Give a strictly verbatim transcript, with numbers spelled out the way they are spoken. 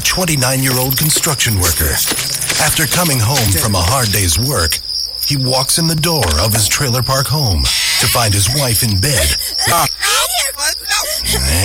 a twenty-nine-year-old construction worker. After coming home from a hard day's work, he walks in the door of his trailer park home to find his wife in bed.